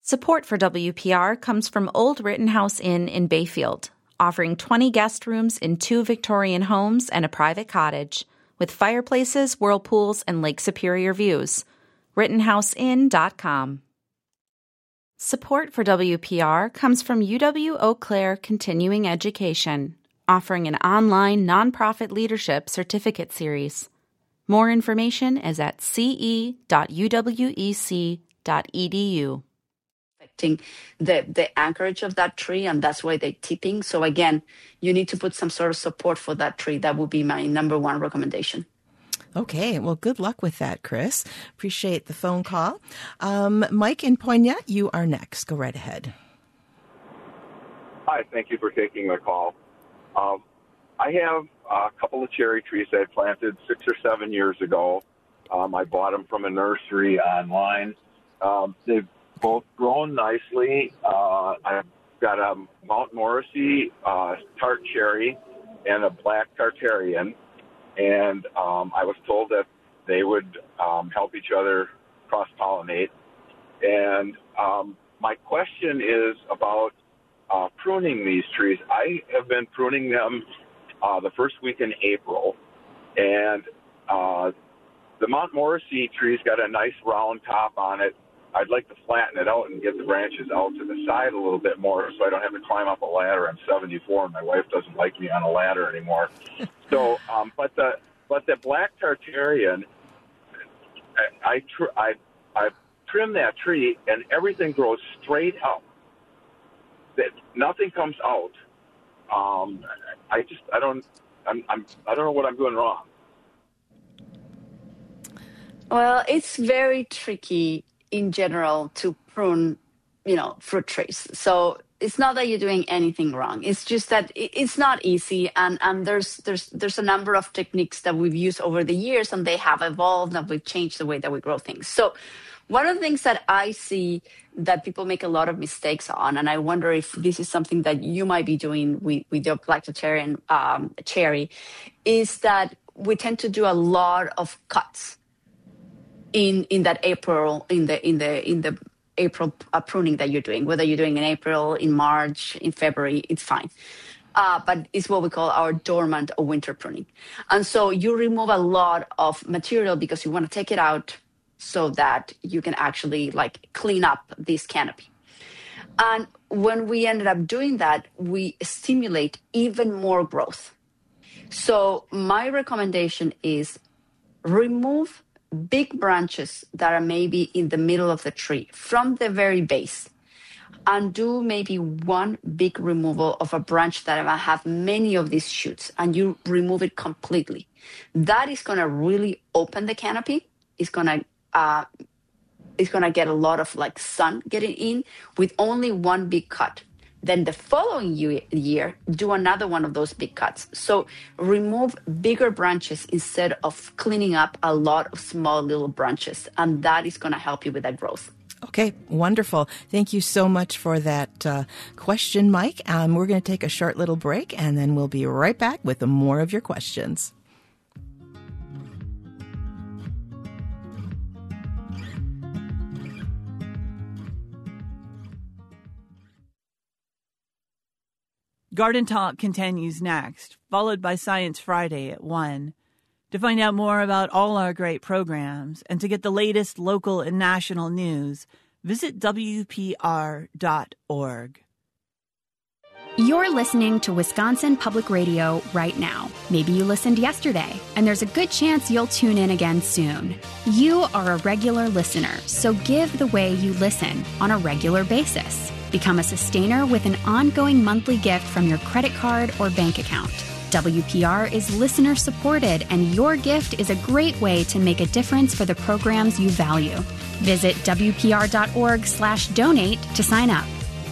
Support for WPR comes from Old Rittenhouse Inn in Bayfield, offering 20 guest rooms in 2 Victorian homes and a private cottage, with fireplaces, whirlpools, and Lake Superior views. RittenhouseInn.com. Support for WPR comes from UW Eau Claire Continuing Education, offering an online nonprofit leadership certificate series. More information is at ce.uwec.edu. The anchorage of that tree, and that's why they're tipping. So again, you need to put some sort of support for that tree. That would be my number one recommendation. Okay, well, good luck with that, Chris. Appreciate the phone call. Mike in Poignette, you are next. Go right ahead. Hi, thank you for taking the call. I have a couple of cherry trees that I planted 6 or 7 years ago. I bought them from a nursery online. They've both grown nicely. I've got a Mount Morrissey tart cherry and a black Tartarian, and I was told that they would help each other cross-pollinate. And my question is about pruning these trees. I have been pruning them the first week in April, and the Mount Morrissey tree's got a nice round top on it. I'd like to flatten it out and get the branches out to the side a little bit more so I don't have to climb up a ladder. I'm 74 and my wife doesn't like me on a ladder anymore. So, but the black Tartarian, I trim that tree and everything grows straight up. Nothing comes out. I don't know what I'm doing wrong. Well, it's very tricky in general to prune, fruit trees. So it's not that you're doing anything wrong. It's just that it's not easy. And there's a number of techniques that we've used over the years, and they have evolved and we've changed the way that we grow things. So one of the things that I see that people make a lot of mistakes on, and I wonder if this is something that you might be doing with your black Tartarian cherry, is that we tend to do a lot of cuts in that April, in the April pruning that you're doing, whether you're doing in April, in March, in February, it's fine. But it's what we call our dormant or winter pruning. And so you remove a lot of material because you want to take it out so that you can actually clean up this canopy. And when we ended up doing that, we stimulate even more growth. So my recommendation is remove big branches that are maybe in the middle of the tree from the very base, and do maybe one big removal of a branch that might have many of these shoots, and you remove it completely. That is going to really open the canopy. It's going to get a lot of sun getting in with only one big cut. Then the following year, do another one of those big cuts. So remove bigger branches instead of cleaning up a lot of small little branches. And that is going to help you with that growth. Okay, wonderful. Thank you so much for that question, Mike. We're going to take a short little break, and then we'll be right back with more of your questions. Garden Talk continues next, followed by Science Friday at 1. To find out more about all our great programs and to get the latest local and national news, visit WPR.org. You're listening to Wisconsin Public Radio right now. Maybe you listened yesterday, and there's a good chance you'll tune in again soon. You are a regular listener, so give the way you listen on a regular basis. Become a sustainer with an ongoing monthly gift from your credit card or bank account. WPR is listener supported, and your gift is a great way to make a difference for the programs you value. Visit WPR.org/donate to sign up.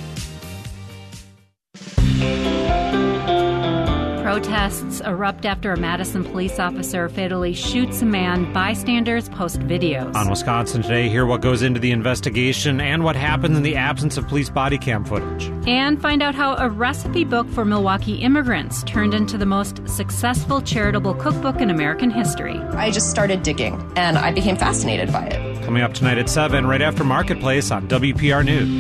Protests erupt after a Madison police officer fatally shoots a man. Bystanders post videos. On Wisconsin Today, hear what goes into the investigation and what happens in the absence of police body cam footage. And find out how a recipe book for Milwaukee immigrants turned into the most successful charitable cookbook in American history. I just started digging, and I became fascinated by it. Coming up tonight at 7, right after Marketplace on WPR News.